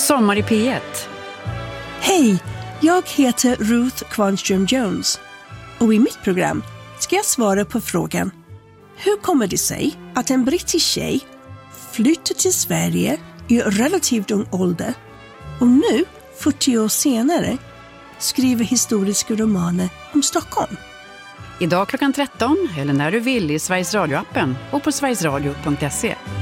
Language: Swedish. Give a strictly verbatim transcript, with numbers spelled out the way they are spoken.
Sommar i P ett. Hej, jag heter Ruth Kvarnström Jones och i mitt program ska jag svara på frågan: hur kommer det sig att en brittisk tjej flyttar till Sverige i relativt ung ålder och nu, fyrtio år senare, skriver historiska romaner om Stockholm? Idag klockan tretton eller när du vill i Sveriges Radio-appen och på sverigesradio punkt se.